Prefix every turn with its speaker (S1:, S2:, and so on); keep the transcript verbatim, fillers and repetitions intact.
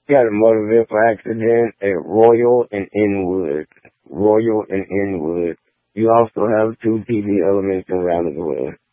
S1: got a motor vehicle accident at Royal and Inwood. Royal and Inwood. You also have two P D elements around as well.